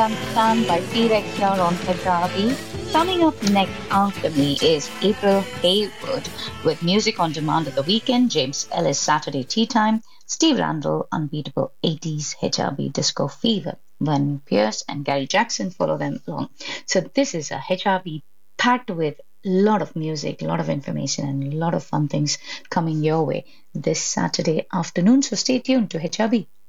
Stand by T-Rex here on HRB. Coming up next after me is April Haywood with Music on Demand at the Weekend, James Ellis Saturday Tea Time, Steve Randall, Unbeatable 80s HRB Disco Fever. Vernon Pierce and Gary Jackson follow them along. So this is a HRB packed with a lot of music, a lot of information, and a lot of fun things coming your way this Saturday afternoon. So stay tuned to HRB.